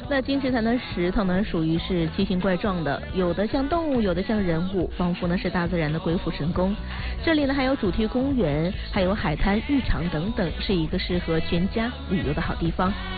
那金池潭的石头呢，属于是奇形怪状的，有的像动物，有的像人物，仿佛呢是大自然的鬼斧神工。这里呢还有主题公园，还有海滩、浴场等等，是一个适合全家旅游的好地方。